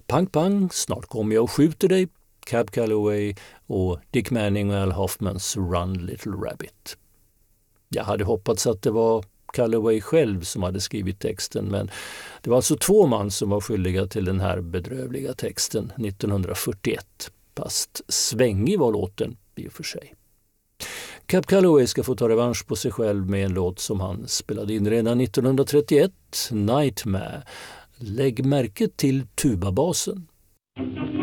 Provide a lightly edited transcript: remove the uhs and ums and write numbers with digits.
Pang Pang, Snart kommer jag och skjuter dig, Cab Calloway och Dick Manning och Al Hoffmans Run Little Rabbit. Jag hade hoppats att det var Calloway själv som hade skrivit texten, men det var alltså 2 man som var skyldiga till den här bedrövliga texten 1941. Fast svängig var låten i och för sig. Cab Calloway ska få ta revansch på sig själv med en låt som han spelade in redan 1931, Nightmare. Lägg märke till tubabasen.